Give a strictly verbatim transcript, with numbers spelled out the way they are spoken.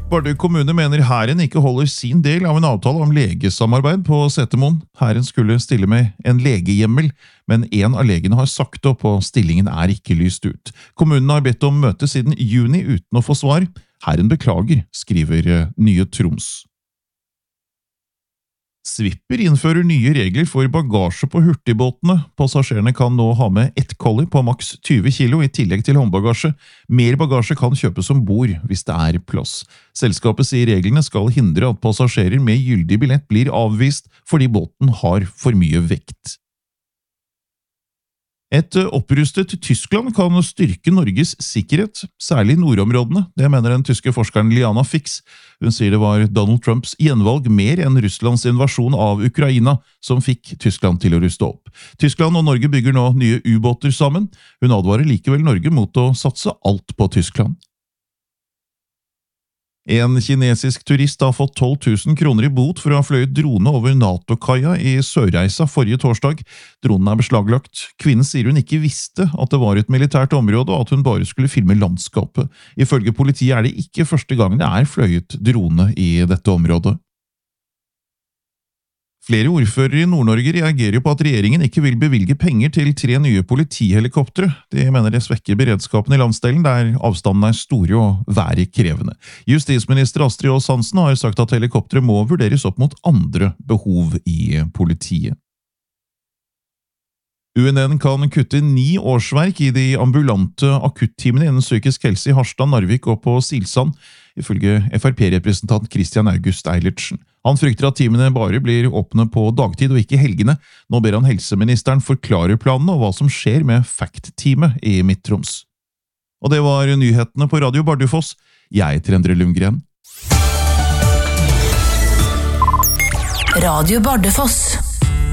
Bardu kommune mener Hæren ikke holder sin del av en avtale om legesamarbeid på Setermoen. Hæren skulle stille med en legehjemmel, men en av legene har sagt opp og stillingen er ikke lyst ut. Kommunen har bedt om møte siden juni uten å få svar. Hæren beklager, skriver Nye Troms. Swipper innfører nye regler for bagasje på hurtigbåtene. Passasjerene kan nå ha med ett kolli på maks tjue kilo i tillegg til håndbagasje. Mer bagasje kan kjøpes om bord hvis det er plass. Selskapet sier reglene skal hindre at passasjerer med gyldig billett blir avvist fordi båten har for mye vekt. Et opprustet Tyskland kan styrke Norges sikkerhet, særlig i nordområdene. Det mener den tyske forskeren Liana Fix. Hun sier det var Donald Trumps gjenvalg mer enn Russlands invasjon av Ukraina som fikk Tyskland til å ruste opp. Tyskland og Norge bygger nå nye ubåter sammen. Hun advarer likevel Norge mot å satse alt på Tyskland. En kinesisk turist har fått tolv tusen kroner i bot for å ha fløyet drone over NATO-kaia i Sørreisa forrige torsdag. Dronen er beslaglagt. Kvinnen sier hun ikke visste at det var et militært område og at hun bare skulle filme landskapet. Ifølge politiet er det ikke første gang det er fløyet drone i dette området. Flere ordførere i Nord-Norge reagerer på at regjeringen ikke vil bevilge penger til tre nye politihelikoptre. De mener det svekker beredskapen i landsdelen, der avstanden er store og været krevende. Justisminister Astrid Aas Hansen har sagt at helikoptre må vurderes opp mot andre behov i politiet. U N N kan kutte ni årsverk i de ambulante akutteamene innen psykisk helse i Harstad, Narvik og på Silsand, ifølge F R P-representant Christian August Eilertsen. Han frykter at teamene bare blir åpne på dagtid og ikke helgene. Nå ber han helseministeren forklare planene og hva som skjer med FACT-teamet i Midt-Troms. Og det var nyhetene på Radio Bardufoss. Jeg heter Endre Lundgren. Radio Bardufoss.